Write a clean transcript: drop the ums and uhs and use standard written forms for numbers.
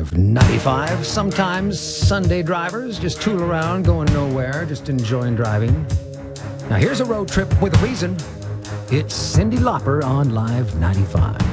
Live 95. Sometimes Sunday drivers just tool around, going nowhere, just enjoying driving. Now here's a road trip with a reason. It's Cyndi Lauper on Live 95.